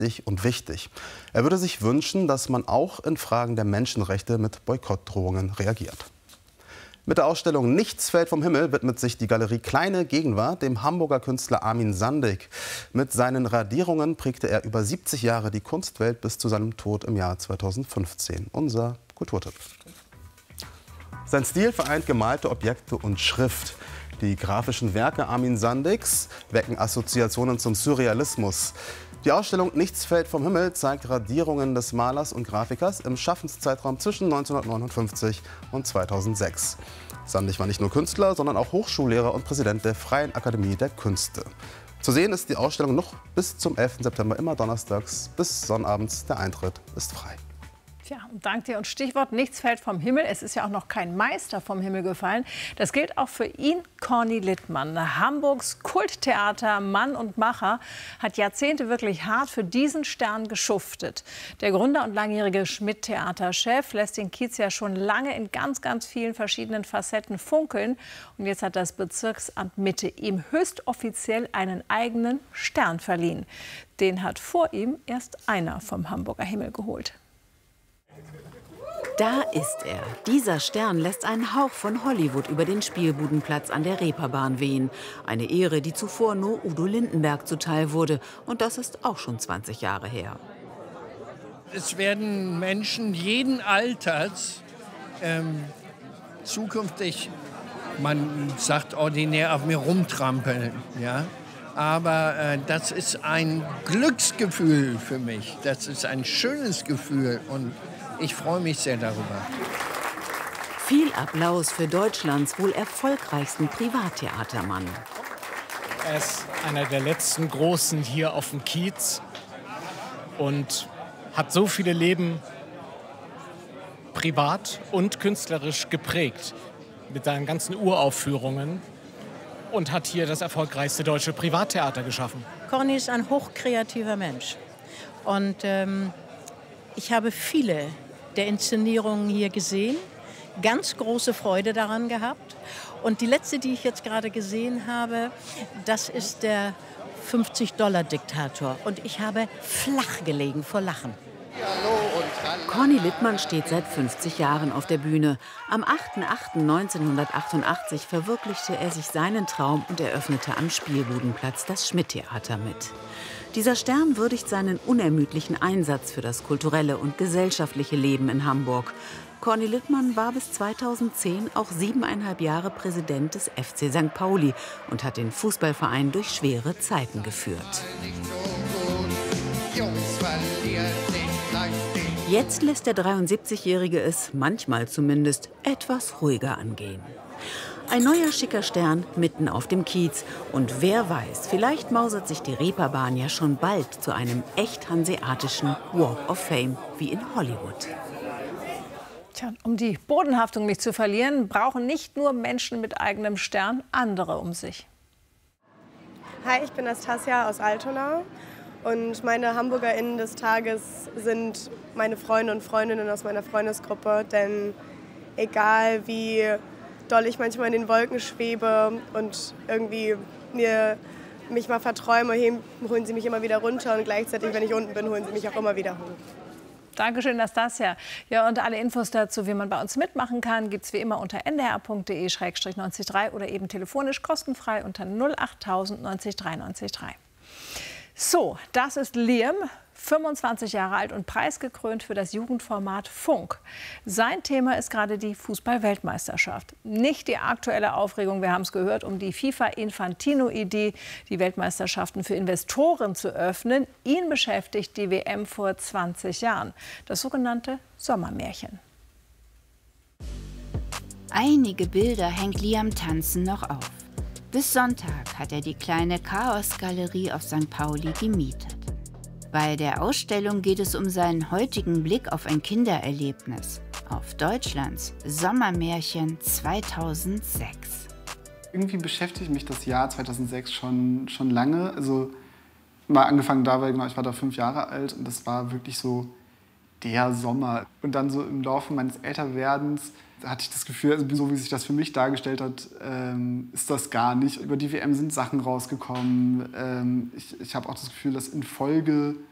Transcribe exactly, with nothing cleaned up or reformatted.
und wichtig. Er würde sich wünschen, dass man auch in Fragen der Menschenrechte mit Boykottdrohungen reagiert. Mit der Ausstellung Nichts fällt vom Himmel widmet sich die Galerie Kleine Gegenwart dem Hamburger Künstler Armin Sandig. Mit seinen Radierungen prägte er über siebzig Jahre die Kunstwelt bis zu seinem Tod im Jahr zweitausendfünfzehn. Unser Kulturtipp. Sein Stil vereint gemalte Objekte und Schrift. Die grafischen Werke Armin Sandigs wecken Assoziationen zum Surrealismus. Die Ausstellung Nichts fällt vom Himmel zeigt Radierungen des Malers und Grafikers im Schaffenszeitraum zwischen neunzehnhundertneunundfünfzig und zweitausendsechs. Sandig war nicht nur Künstler, sondern auch Hochschullehrer und Präsident der Freien Akademie der Künste. Zu sehen ist die Ausstellung noch bis zum elften September, immer donnerstags bis Sonnabends. Der Eintritt ist frei. Tja, und dank dir und Stichwort Nichts fällt vom Himmel. Es ist ja auch noch kein Meister vom Himmel gefallen. Das gilt auch für ihn, Corny Littmann. Hamburgs Kulttheater Mann und Macher hat Jahrzehnte wirklich hart für diesen Stern geschuftet. Der Gründer und langjährige Schmidt-Theaterchef lässt den Kiez ja schon lange in ganz, ganz vielen verschiedenen Facetten funkeln. Und jetzt hat das Bezirksamt Mitte ihm höchst offiziell einen eigenen Stern verliehen. Den hat vor ihm erst einer vom Hamburger Himmel geholt. Da ist er. Dieser Stern lässt einen Hauch von Hollywood über den Spielbudenplatz an der Reeperbahn wehen. Eine Ehre, die zuvor nur Udo Lindenberg zuteil wurde. Und das ist auch schon zwanzig Jahre her. Es werden Menschen jeden Alters ähm, zukünftig, man sagt ordinär, auf mir rumtrampeln. Ja? Aber äh, das ist ein Glücksgefühl für mich. Das ist ein schönes Gefühl und ich freue mich sehr darüber. Viel Applaus für Deutschlands wohl erfolgreichsten Privattheatermann. Er ist einer der letzten Großen hier auf dem Kiez und hat so viele Leben privat und künstlerisch geprägt mit seinen ganzen Uraufführungen und hat hier das erfolgreichste deutsche Privattheater geschaffen. Corny ist ein hochkreativer Mensch und ähm, ich habe viele der Inszenierungen hier gesehen, ganz große Freude daran gehabt. Und die letzte, die ich jetzt gerade gesehen habe, das ist der fünfzig-Dollar-Diktator. Und ich habe flach gelegen vor Lachen. Corny Littmann steht seit fünfzig Jahren auf der Bühne. Am achter achter neunzehnhundertachtundachtzig verwirklichte er sich seinen Traum und eröffnete am Spielbudenplatz das Schmidt-Theater mit. Dieser Stern würdigt seinen unermüdlichen Einsatz für das kulturelle und gesellschaftliche Leben in Hamburg. Corny Littmann war bis zweitausendzehn auch siebeneinhalb Jahre Präsident des F C Sankt Pauli und hat den Fußballverein durch schwere Zeiten geführt. Jetzt lässt der dreiundsiebzigjährige es, manchmal zumindest, etwas ruhiger angehen. Ein neuer schicker Stern mitten auf dem Kiez. Und wer weiß, vielleicht mausert sich die Reeperbahn ja schon bald zu einem echt hanseatischen Walk of Fame wie in Hollywood. Tja, um die Bodenhaftung nicht zu verlieren, brauchen nicht nur Menschen mit eigenem Stern andere um sich. Hi, ich bin Nastasia aus Altona. Und meine HamburgerInnen des Tages sind meine Freunde und Freundinnen aus meiner Freundesgruppe. Denn egal wie doll ich manchmal in den Wolken schwebe und irgendwie mir, mich mal verträume, holen sie mich immer wieder runter. Und gleichzeitig, wenn ich unten bin, holen sie mich auch immer wieder hoch. Dankeschön, Nastasia. Ja, und alle Infos dazu, wie man bei uns mitmachen kann, gibt es wie immer unter n d r punkt d e slash neunzig drei oder eben telefonisch kostenfrei unter null achttausend neunzig drei neunzig drei. So, das ist Liam, fünfundzwanzig Jahre alt und preisgekrönt für das Jugendformat Funk. Sein Thema ist gerade die Fußball-Weltmeisterschaft. Nicht die aktuelle Aufregung, wir haben es gehört, um die FIFA-Infantino-Idee, die Weltmeisterschaften für Investoren zu öffnen. Ihn beschäftigt die W M vor zwanzig Jahren, das sogenannte Sommermärchen. Einige Bilder hängt Liam Tanzen noch auf. Bis Sonntag hat er die kleine Chaos-Galerie auf Sankt Pauli gemietet. Bei der Ausstellung geht es um seinen heutigen Blick auf ein Kindererlebnis, auf Deutschlands Sommermärchen zweitausendsechs. Irgendwie beschäftigt mich das Jahr zweitausendsechs schon, schon lange. Also mal angefangen da, weil genau, ich war da fünf Jahre alt und das war wirklich so der Sommer. Und dann so im Laufe meines Älterwerdens hatte ich das Gefühl, also so wie sich das für mich dargestellt hat, ähm, ist das gar nicht. Über die W M sind Sachen rausgekommen. Ähm, ich ich habe auch das Gefühl, dass in Folge